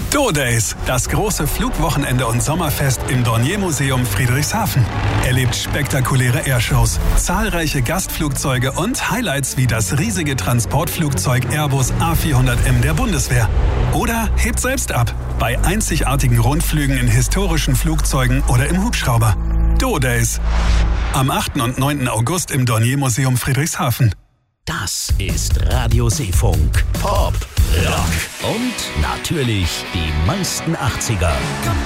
Do-Days, das große Flugwochenende und Sommerfest im Dornier-Museum Friedrichshafen. Erlebt spektakuläre Airshows, zahlreiche Gastflugzeuge und Highlights wie das riesige Transportflugzeug Airbus A400M der Bundeswehr. Oder hebt selbst ab bei einzigartigen Rundflügen in historischen Flugzeugen oder im Hubschrauber. Do-Days. Am 8. und 9. August im Dornier-Museum Friedrichshafen. Das ist Radio Seefunk. Pop, Rock und natürlich die meisten 80er.